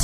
midi.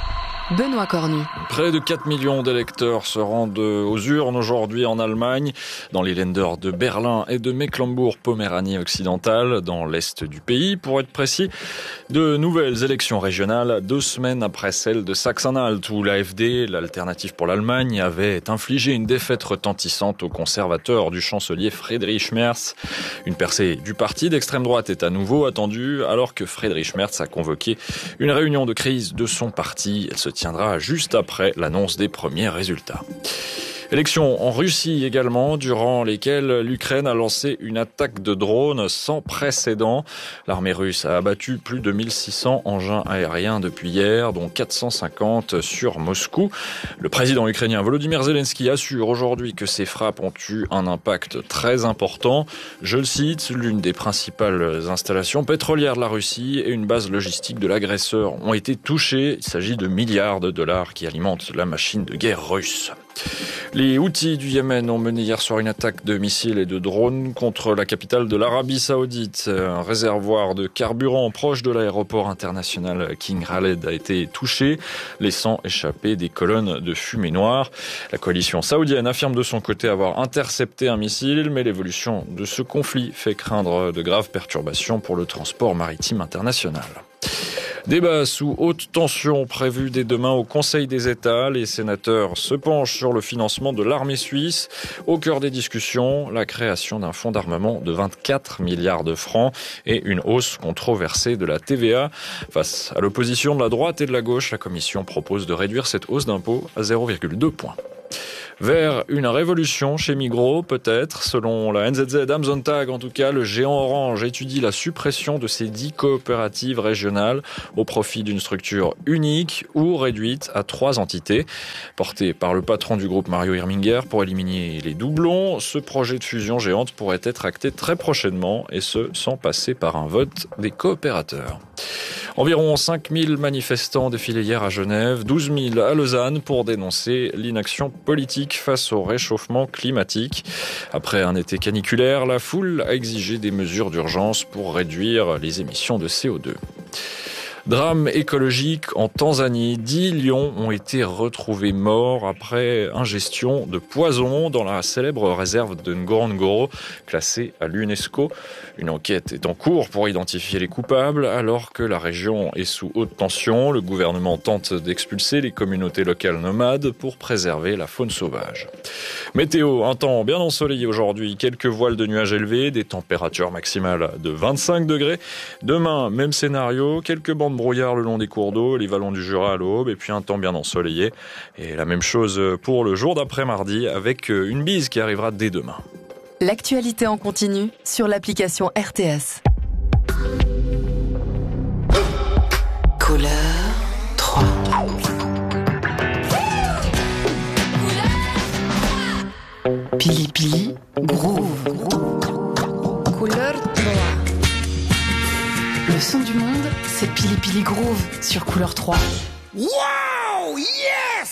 Benoît Cornu. Près de 4 millions d'électeurs se rendent aux urnes aujourd'hui en Allemagne, dans les Länder de Berlin et de Mecklembourg-Poméranie occidentale, dans l'est du pays. Pour être précis, de nouvelles élections régionales 2 semaines après celle de Sachsen-Anhalt, où l'AfD, l'Alternative pour l'Allemagne, avait infligé une défaite retentissante aux conservateurs du chancelier Friedrich Merz. Une percée du parti d'extrême droite est à nouveau attendue, alors que Friedrich Merz a convoqué une réunion de crise de son parti. Elle se tiendra juste après l'annonce des premiers résultats. Élections en Russie également, durant lesquelles l'Ukraine a lancé une attaque de drones sans précédent. L'armée russe a abattu plus de 1600 engins aériens depuis hier, dont 450 sur Moscou. Le président ukrainien Volodymyr Zelensky assure aujourd'hui que ces frappes ont eu un impact très important. Je le cite, l'une des principales installations pétrolières de la Russie et une base logistique de l'agresseur ont été touchées. Il s'agit de milliards de dollars qui alimentent la machine de guerre russe. Les Houthis du Yémen ont mené hier soir une attaque de missiles et de drones contre la capitale de l'Arabie Saoudite. Un réservoir de carburant proche de l'aéroport international King Khaled a été touché, laissant échapper des colonnes de fumée noire. La coalition saoudienne affirme de son côté avoir intercepté un missile, mais l'évolution de ce conflit fait craindre de graves perturbations pour le transport maritime international. Débat sous haute tension prévu dès demain au Conseil des États. Les sénateurs se penchent sur le financement de l'armée suisse. Au cœur des discussions, la création d'un fonds d'armement de 24 milliards de francs et une hausse controversée de la TVA. Face à l'opposition de la droite et de la gauche, la Commission propose de réduire cette hausse d'impôt à 0,2 points. Vers une révolution chez Migros, peut-être. Selon la NZZ am Sonntag, en tout cas, le géant Orange étudie la suppression de ses 10 coopératives régionales au profit d'une structure unique ou réduite à 3 entités. Porté par le patron du groupe Mario Irminger pour éliminer les doublons, ce projet de fusion géante pourrait être acté très prochainement, et ce, sans passer par un vote des coopérateurs. Environ 5000 manifestants défilaient hier à Genève, 12 000 à Lausanne pour dénoncer l'inaction politique face au réchauffement climatique. Après un été caniculaire, la foule a exigé des mesures d'urgence pour réduire les émissions de CO2. Drame écologique en Tanzanie. 10 lions ont été retrouvés morts après ingestion de poison dans la célèbre réserve de Ngorongoro, classée à l'UNESCO. Une enquête est en cours pour identifier les coupables, alors que la région est sous haute tension. Le gouvernement tente d'expulser les communautés locales nomades pour préserver la faune sauvage. Météo, un temps bien ensoleillé aujourd'hui, quelques voiles de nuages élevés, des températures maximales de 25 degrés. Demain, même scénario, quelques bandes de brouillard le long des cours d'eau, les vallons du Jura à l'aube, et puis un temps bien ensoleillé. Et la même chose pour le jour d'après mardi, avec une bise qui arrivera dès demain. L'actualité en continu sur l'application RTS. Couleur 3. Pili Pili Groove. Couleur 3. Le son du monde, c'est Pili Pili Groove sur Couleur 3. Wow! Yes!